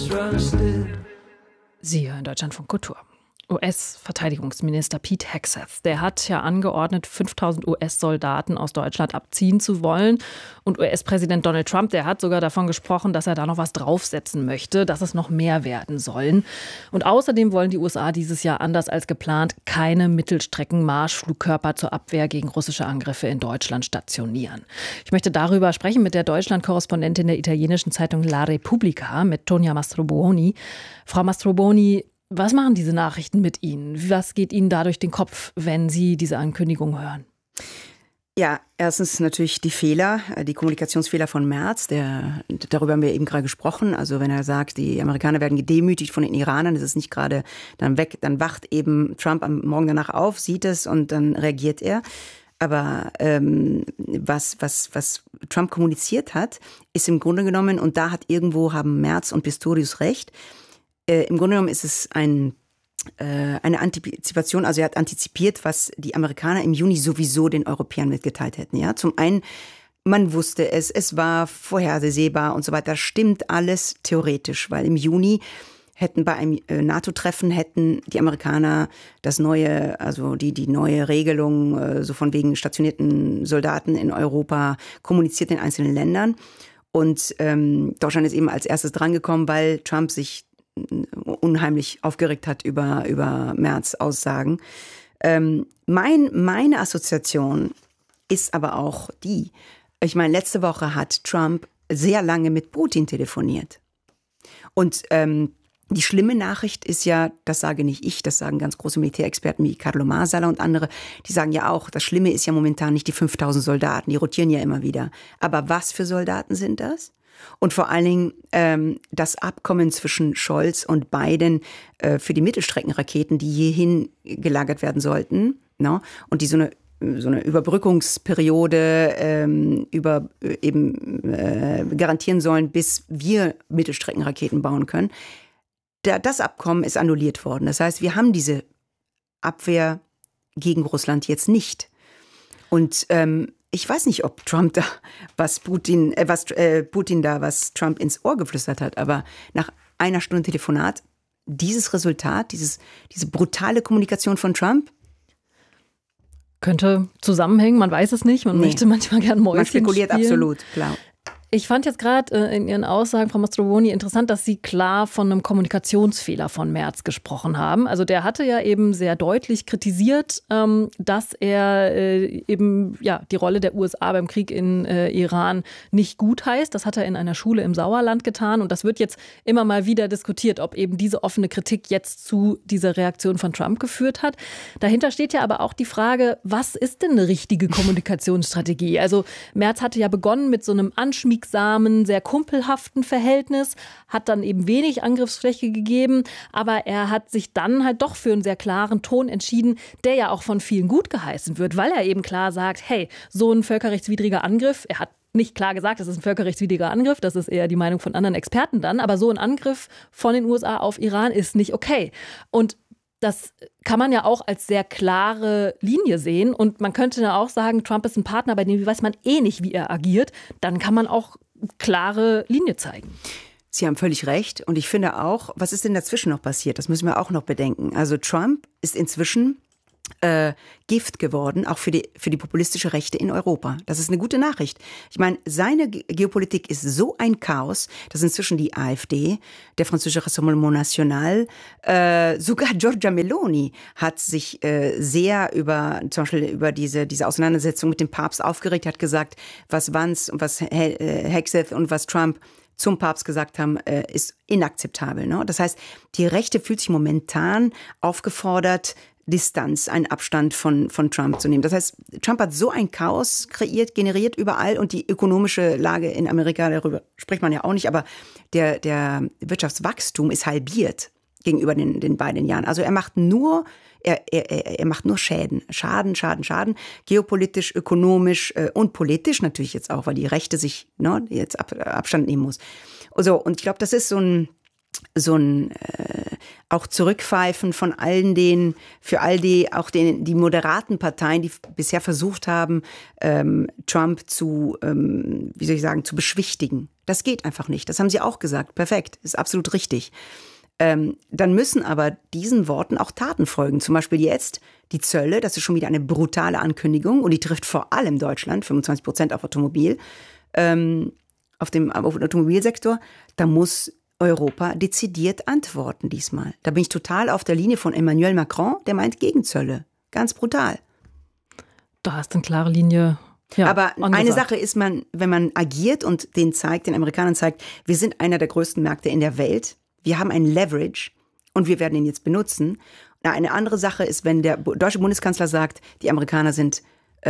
Sie hören Deutschlandfunk Kultur. US-Verteidigungsminister Pete Hegseth, der hat ja angeordnet, 5.000 US-Soldaten aus Deutschland abziehen zu wollen. Und US-Präsident Donald Trump, der hat sogar davon gesprochen, dass er da noch was draufsetzen möchte, dass es noch mehr werden sollen. Und außerdem wollen die USA dieses Jahr anders als geplant keine Mittelstrecken-Marschflugkörper zur Abwehr gegen russische Angriffe in Deutschland stationieren. Ich möchte darüber sprechen mit der Deutschland-Korrespondentin der italienischen Zeitung La Repubblica, mit Tonia Mastrobuoni. Frau Mastrobuoni, was machen diese Nachrichten mit Ihnen? Was geht Ihnen da durch den Kopf, wenn Sie diese Ankündigung hören? Ja, erstens natürlich die Fehler, die Kommunikationsfehler von Merz. Darüber haben wir eben gerade gesprochen. Also wenn er sagt, die Amerikaner werden gedemütigt von den Iranern, das ist nicht gerade dann weg, dann wacht eben Trump am Morgen danach auf, sieht es und dann reagiert er. Aber was Trump kommuniziert hat, ist im Grunde genommen, und da haben Merz und Pistorius recht, im Grunde genommen ist es eine Antizipation, also er hat antizipiert, was die Amerikaner im Juni sowieso den Europäern mitgeteilt hätten. Ja, zum einen, man wusste es war vorhersehbar und so weiter. Das stimmt alles theoretisch, weil im Juni bei einem NATO-Treffen hätten die Amerikaner das neue, also die neue Regelung, so von wegen stationierten Soldaten in Europa kommuniziert in einzelnen Ländern. Und Deutschland ist eben als erstes drangekommen, weil Trump sich unheimlich aufgeregt hat über Merz Aussagen. Meine Assoziation ist aber auch die, ich meine, letzte Woche hat Trump sehr lange mit Putin telefoniert. Und die schlimme Nachricht ist ja, das sage nicht ich, das sagen ganz große Militärexperten wie Carlo Marsala und andere, die sagen ja auch, das Schlimme ist ja momentan nicht die 5.000 Soldaten, die rotieren ja immer wieder. Aber was für Soldaten sind das? Und vor allen Dingen das Abkommen zwischen Scholz und Biden für die Mittelstreckenraketen, die hierhin gelagert werden sollten, no? Und die so eine Überbrückungsperiode garantieren sollen, bis wir Mittelstreckenraketen bauen können. Das Abkommen ist annulliert worden. Das heißt, wir haben diese Abwehr gegen Russland jetzt nicht. Und ich weiß nicht, ob Trump da was Trump ins Ohr geflüstert hat, aber nach einer Stunde Telefonat, dieses Resultat, diese brutale Kommunikation von Trump. Könnte zusammenhängen, man weiß es nicht, man möchte manchmal gern Mäuschen spielen. Man spekuliert absolut, klar. Ich fand jetzt gerade in Ihren Aussagen, Frau Mastrobuoni, interessant, dass Sie klar von einem Kommunikationsfehler von Merz gesprochen haben. Also der hatte ja eben sehr deutlich kritisiert, dass er eben die Rolle der USA beim Krieg in Iran nicht gut heißt. Das hat er in einer Schule im Sauerland getan. Und das wird jetzt immer mal wieder diskutiert, ob eben diese offene Kritik jetzt zu dieser Reaktion von Trump geführt hat. Dahinter steht ja aber auch die Frage, was ist denn eine richtige Kommunikationsstrategie? Also Merz hatte ja begonnen mit so einem anschmiegsamen, sehr kumpelhaften Verhältnis, hat dann eben wenig Angriffsfläche gegeben, aber er hat sich dann halt doch für einen sehr klaren Ton entschieden, der ja auch von vielen gut geheißen wird, weil er eben klar sagt, hey, so ein völkerrechtswidriger Angriff, er hat nicht klar gesagt, das ist ein völkerrechtswidriger Angriff, das ist eher die Meinung von anderen Experten dann, aber so ein Angriff von den USA auf Iran ist nicht okay. Und das kann man ja auch als sehr klare Linie sehen. Und man könnte ja auch sagen, Trump ist ein Partner, bei dem weiß man eh nicht, wie er agiert. Dann kann man auch klare Linie zeigen. Sie haben völlig recht. Und ich finde auch, was ist denn dazwischen noch passiert? Das müssen wir auch noch bedenken. Also Trump ist inzwischen Gift geworden, auch für die populistische Rechte in Europa. Das ist eine gute Nachricht. Ich meine, seine Geopolitik ist so ein Chaos, dass inzwischen die AfD, der französische Rassemblement National, sogar Giorgia Meloni hat sich sehr zum Beispiel über diese Auseinandersetzung mit dem Papst aufgeregt, hat gesagt, was Vance und was Hegseth und was Trump zum Papst gesagt haben, ist inakzeptabel. Ne? Das heißt, die Rechte fühlt sich momentan aufgefordert, Distanz, einen Abstand von Trump zu nehmen. Das heißt, Trump hat so ein Chaos generiert überall und die ökonomische Lage in Amerika, darüber spricht man ja auch nicht, aber der Wirtschaftswachstum ist halbiert gegenüber den beiden Jahren. Also er macht nur Schäden, Schaden, geopolitisch, ökonomisch und politisch natürlich jetzt auch, weil die Rechte sich jetzt Abstand nehmen muss. Also, und ich glaube, das ist so ein auch Zurückpfeifen von die moderaten Parteien, die bisher versucht haben, Trump zu beschwichtigen. Das geht einfach nicht. Das haben Sie auch gesagt. Perfekt, ist absolut richtig. Dann müssen aber diesen Worten auch Taten folgen. Zum Beispiel jetzt die Zölle, das ist schon wieder eine brutale Ankündigung und die trifft vor allem Deutschland, 25% auf Automobil, auf dem Automobilsektor. Da muss Europa dezidiert antworten diesmal. Da bin ich total auf der Linie von Emmanuel Macron, der meint Gegenzölle. Ganz brutal. Da ist eine klare Linie. Ja, aber angesagt. Eine Sache ist, wenn man agiert und den Amerikanern zeigt, wir sind einer der größten Märkte in der Welt, wir haben ein Leverage und wir werden ihn jetzt benutzen. Eine andere Sache ist, wenn der deutsche Bundeskanzler sagt, die Amerikaner sind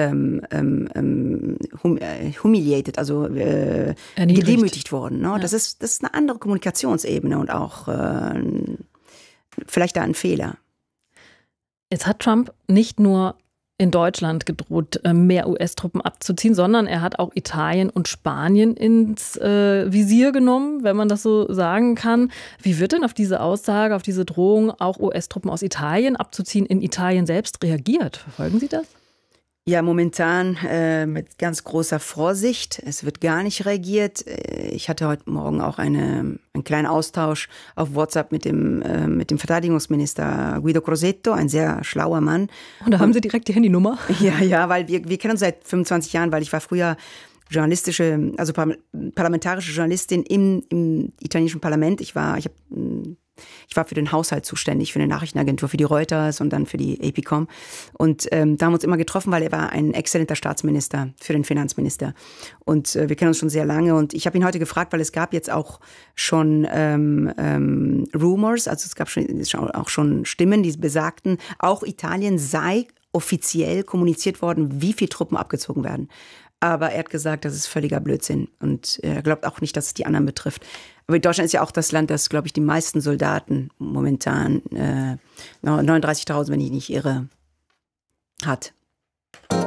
humiliated, also gedemütigt worden. Ne? Ja. Das ist eine andere Kommunikationsebene und auch vielleicht da ein Fehler. Jetzt hat Trump nicht nur in Deutschland gedroht, mehr US-Truppen abzuziehen, sondern er hat auch Italien und Spanien ins Visier genommen, wenn man das so sagen kann. Wie wird denn auf diese Aussage, auf diese Drohung, auch US-Truppen aus Italien abzuziehen, in Italien selbst reagiert? Verfolgen Sie das? Ja, momentan mit ganz großer Vorsicht. Es wird gar nicht reagiert. Ich hatte heute Morgen auch einen kleinen Austausch auf WhatsApp mit dem Verteidigungsminister Guido Crosetto, ein sehr schlauer Mann. Und da haben Sie direkt die Handynummer? Ja, weil wir kennen uns seit 25 Jahren, weil ich war früher parlamentarische Journalistin im italienischen Parlament. Ich war für den Haushalt zuständig, für eine Nachrichtenagentur, für die Reuters und dann für die APCOM. Und da haben wir uns immer getroffen, weil er war ein exzellenter Staatsminister für den Finanzminister. Und wir kennen uns schon sehr lange. Und ich habe ihn heute gefragt, weil es gab jetzt auch schon Rumors, also es gab auch schon Stimmen, die besagten, auch Italien sei offiziell kommuniziert worden, wie viele Truppen abgezogen werden. Aber er hat gesagt, das ist völliger Blödsinn. Und er glaubt auch nicht, dass es die anderen betrifft. Aber Deutschland ist ja auch das Land, das, glaube ich, die meisten Soldaten momentan, 39.000, wenn ich nicht irre, hat.